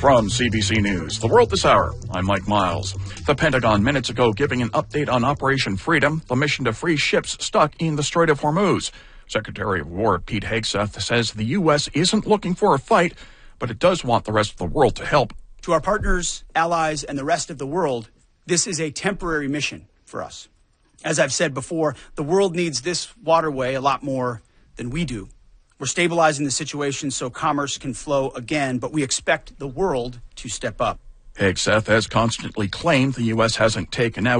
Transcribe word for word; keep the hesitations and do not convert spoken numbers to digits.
From C B C News, The World This Hour, I'm Mike Miles. The Pentagon minutes ago giving an update on Operation Freedom, the mission to free ships stuck in the Strait of Hormuz. Secretary of War Pete Hegseth says the U S isn't looking for a fight, but it does want the rest of the world to help. To our partners, allies, and the rest of the world, this is a temporary mission for us. As I've said before, the world needs this waterway a lot more than we do. We're stabilizing the situation so commerce can flow again, but we expect the world to step up. Hegseth has constantly claimed the U S hasn't taken out